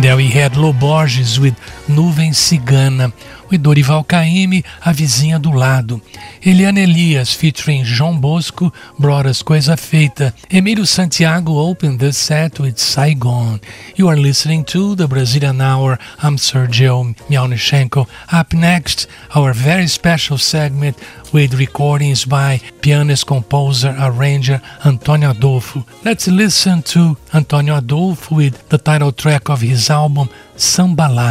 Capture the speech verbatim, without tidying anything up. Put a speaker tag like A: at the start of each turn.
A: And there we had Lô Borges with Nuvem Cigana, with Dorival Caymmi, A Vizinha do Lado. Eliana Elias featuring João Bosco brought us Coisa Feita. Emílio Santiago opened the set with Saigon. You are listening to the Brazilian Hour. I'm Sergio Mialnichenko. Up next, our very special segment with recordings by pianist, composer, arranger Antônio Adolfo. Let's listen to Antônio Adolfo with the title track of his album Sambalá.